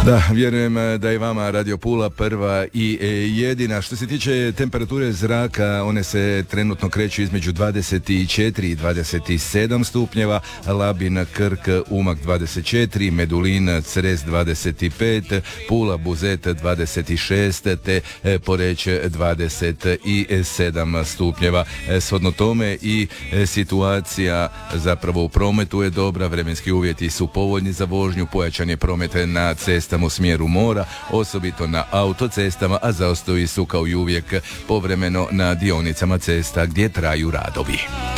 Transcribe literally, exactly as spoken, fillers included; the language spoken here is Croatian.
Da, vjerujem da je vama Radio Pula prva i jedina. Što se tiče temperature zraka, one se trenutno kreću između dvadeset četiri i dvadeset sedam stupnjeva, Labin, Krk, Umag dvadeset četiri, Medulin, Cres dvadeset pet, Pula, Buzet dvadeset šest, te Poreč dvadeset sedam stupnjeva. Shodno tome i situacija zapravo u prometu je dobra, vremenski uvjeti su povoljni za vožnju, pojačan je promet na cestama u smjeru mora, osobito na autocestama, a zaostoji su kao i uvijek povremeno na dionicama cesta gdje traju radovi.